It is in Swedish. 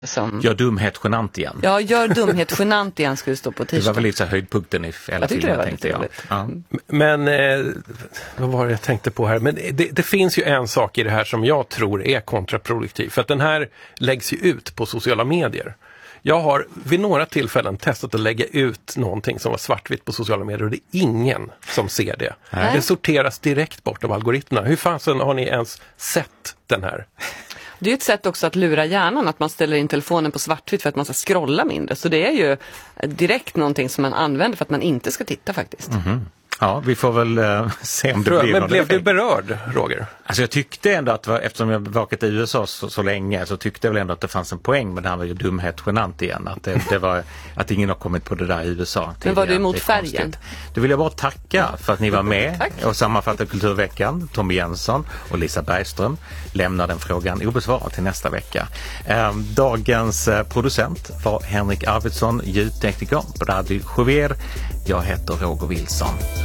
Gör dumhet genant igen. Ja, gör dumhet genant igen skulle stå på t-shirt. Det var väl lite så höjdpunkten i hela filmen, tänkte jag. Ja. Men vad var det jag tänkte på här? Men det finns ju en sak i det här som jag tror är kontraproduktiv. För att den här läggs ju ut på sociala medier. Jag har vid några tillfällen testat att lägga ut någonting som var svartvitt på sociala medier och det är ingen som ser det. Nej. Det sorteras direkt bort av algoritmerna. Hur fasen har ni ens sett den här? Det är ju ett sätt också att lura hjärnan, att man ställer in telefonen på svartvitt för att man ska scrolla mindre. Så det är ju direkt någonting som man använder för att man inte ska titta faktiskt. Mm-hmm. Ja, vi får väl se om det blir. Men blev du berörd, Roger? Alltså jag tyckte ändå att, eftersom jag varit i USA så länge, så tyckte jag väl ändå att det fanns en poäng med det här med dumhet genant igen. Att det var att ingen har kommit på det där i USA. Men var du emot färgen? Då vill jag bara tacka för att ni var med och sammanfattade Kulturveckan. Tommy Jönsson och Lisa Bergström lämnar den frågan obesvarad till nästa vecka. Dagens producent var Henrik Arvidsson, ljudtekniker Bradley Jouver. Jag heter Roger Wilson.